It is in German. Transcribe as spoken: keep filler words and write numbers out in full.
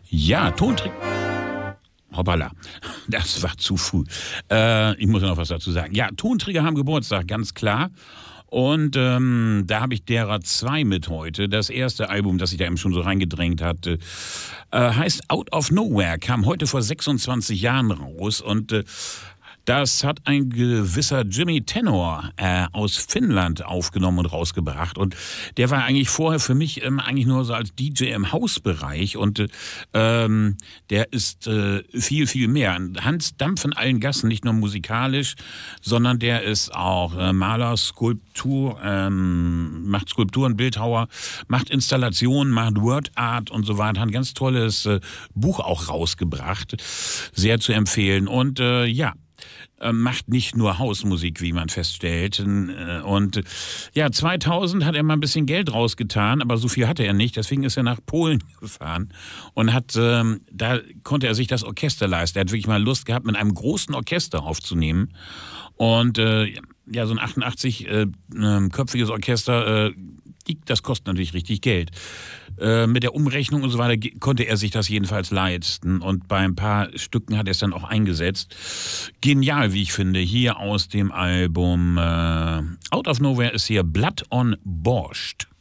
Ja, Tonträger. Hoppala, das war zu früh. Äh, ich muss noch was dazu sagen. Ja, Tonträger haben Geburtstag, ganz klar. Und ähm, da habe ich derer zwei mit heute. Das erste Album, das ich da eben schon so reingedrängt hatte, äh, heißt Out of Nowhere, kam heute vor sechsundzwanzig Jahren raus. Und äh, das hat ein gewisser Jimmy Tenor äh, aus Finnland aufgenommen und rausgebracht. Und der war eigentlich vorher für mich ähm, eigentlich nur so als D J im Hausbereich. Und äh, ähm, der ist äh, viel, viel mehr. Hans Dampf in allen Gassen, nicht nur musikalisch, sondern der ist auch äh, Maler, Skulptur, ähm, macht Skulpturen, Bildhauer, macht Installationen, macht Word Art und so weiter. Hat ein ganz tolles äh, Buch auch rausgebracht. Sehr zu empfehlen. Und äh, ja, macht nicht nur Hausmusik, wie man feststellt. Und ja, zweitausend hat er mal ein bisschen Geld rausgetan, aber so viel hatte er nicht. Deswegen ist er nach Polen gefahren und hat, ähm, da konnte er sich das Orchester leisten. Er hat wirklich mal Lust gehabt, mit einem großen Orchester aufzunehmen. Und äh, ja, so ein achtundachtzig-köpfiges Orchester, äh, das kostet natürlich richtig Geld. Äh, mit der Umrechnung und so weiter konnte er sich das jedenfalls leisten. Und bei ein paar Stücken hat er es dann auch eingesetzt. Genial, wie ich finde. Hier aus dem Album äh, Out of Nowhere ist hier Blood on Borscht.